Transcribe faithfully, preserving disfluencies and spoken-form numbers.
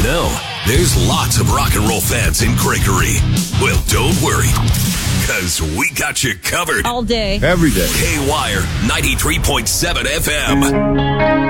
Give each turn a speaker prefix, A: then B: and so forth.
A: You know, there's lots of rock and roll fans in Gregory. Well, don't worry, because we got you covered.
B: All day.
C: Every day.
A: K-Wire ninety-three point seven F M.